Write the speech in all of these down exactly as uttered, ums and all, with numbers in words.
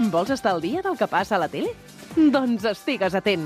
Vols estar al dia del que passa a la tele? Doncs estigues atent.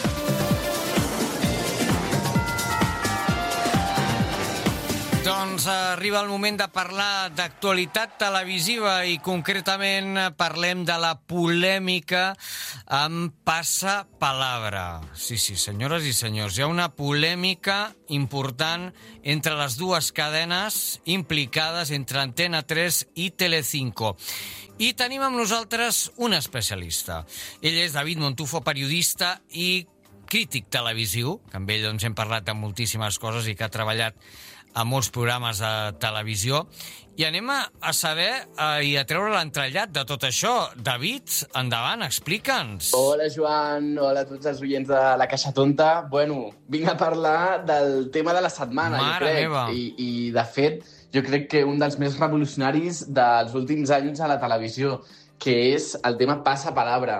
Doncs arriba el moment de parlar d'actualitat televisiva i concretament parlem de la polèmica amb Passapalabra. Sí, sí, senyores i senyors, hi ha una polèmica important entre les dues cadenes implicades entre Antena tres i Telecinco. I tenim amb nosaltres un especialista. Ell és David Montufo, periodista i crític televisiu, que amb ell doncs, hem parlat de moltíssimes coses i que ha treballat a molts programes de televisió. I anem a, a saber eh, i a treure l'entrellat de tot això. David, endavant, explica'ns. Hola, Joan. Hola a tots els oients de La Caixa Tonta. Bueno, vinc a parlar del tema de la setmana, Mare jo crec. meva. I, I, de fet, jo crec que un dels més revolucionaris dels últims anys a la televisió, que és el tema Passapalabra.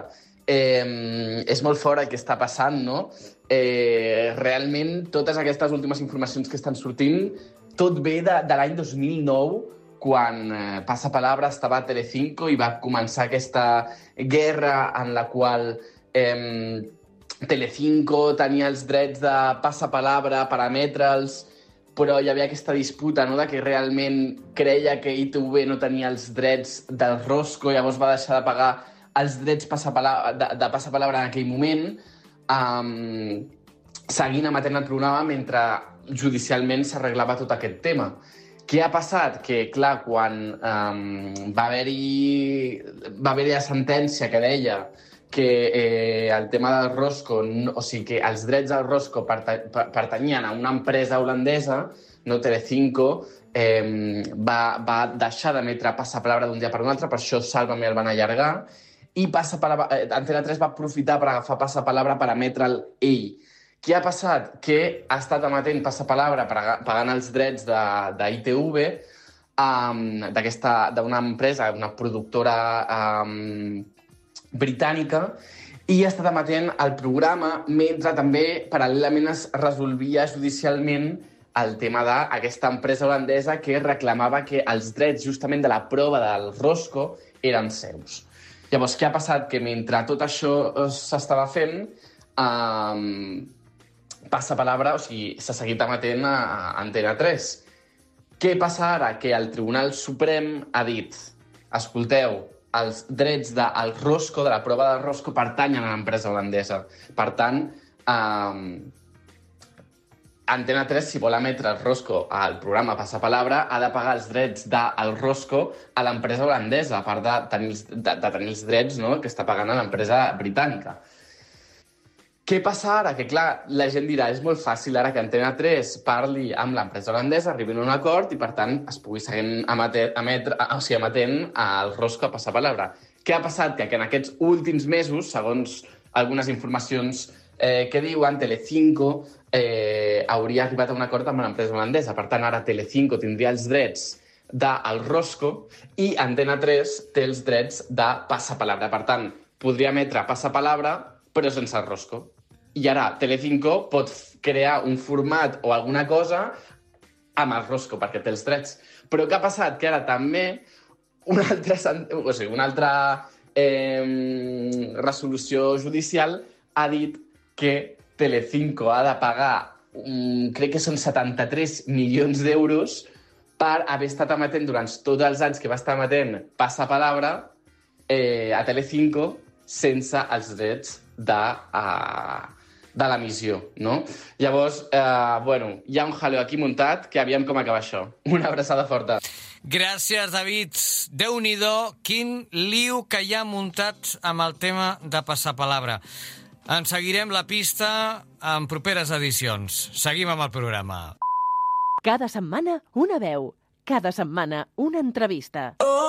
Eh, és molt fort el que està passant, no? Eh, realment, totes aquestes últimes informacions que estan sortint, tot ve de, de l'any dos mil nou, quan eh, Passapalabra estava a Telecinco i va començar aquesta guerra en la qual eh, Telecinco tenia els drets de Passapalabra per emetre'ls, però hi havia aquesta disputa, no?, de que realment creia que I T V no tenia els drets del Rosco, llavors va deixar de pagar els drets passapalabra, de, de Passapalabra en aquell moment, um, seguint emetent el programa mentre judicialment s'arreglava tot aquest tema. Què ha passat? Que, clar, quan um, va haver-hi va haver-hi la sentència que deia que eh, el tema del Rosco, no, o sigui, que els drets del Rosco pertanyien a una empresa holandesa, no Telecinco, eh, va, va deixar d'emetre Passapalabra d'un dia per un altre, per això Sálvame el van allargar, i Passapalabra, eh, Antena tres va aprofitar per agafar Passapalabra per emetre'l ell. Què ha passat? Que ha estat emetent Passapalabra pagant els drets de, de I T V um, d'una empresa, una productora um, britànica, i ha estat emetent el programa mentre també paral·lelament es resolvia judicialment el tema d'aquesta empresa holandesa que reclamava que els drets justament de la prova del Rosco eren seus. Llavors, què ha passat? Que mentre tot això s'estava fent, eh, Passapalabra, o sigui, s'ha seguit emetent a, a Antena tres. Què passa ara? Que el Tribunal Suprem ha dit, escolteu, els drets del Rosco, de la prova del Rosco, pertanyen a l'empresa holandesa. Per tant, eh, Antena tres, si vol emetre el Rosco al programa Passapalabra, ha de pagar els drets del Rosco a l'empresa holandesa, a part de tenir els, de, de tenir els drets, no?, que està pagant a l'empresa britànica. Què passa ara? Que, clar, la gent dirà, és molt fàcil ara que Antena tres parli amb l'empresa holandesa, arribin a un acord i, per tant, es pugui seguir emetent, emetre, o sigui, emetent el Rosco a Passapalabra. Què ha passat? Que, que en aquests últims mesos, segons algunes informacions eh, que diuen, Telecinco eh, hauria arribat a un acord amb l'empresa holandesa. Per tant, ara Telecinco tindria els drets del Rosco i Antena tres té els drets de Passapalabra. Per tant, podria emetre Passapalabra, però sense el Rosco. I ara Telecinco pot crear un format o alguna cosa amb el Rosco, perquè té els drets. Però què ha passat? Que ara també una altra, o sigui, una altra eh, resolució judicial ha dit que Telecinco ha de pagar, um, crec que són setanta-tres milions d'euros per haver estat emetent durant tots els anys que va estar emetent Passapalabra eh, a Telecinco sense els drets de, uh, de l'emissió, no? Llavors, eh, bueno, hi ha un jaleo aquí muntat que aviam com acaba això. Una abraçada forta. Gràcies, David. Déu-n'hi-do, quin liu que hi ha muntat amb el tema de Passapalabra. En seguirem la pista en properes edicions. Seguim amb el programa. Cada setmana una veu, cada setmana una entrevista. Oh!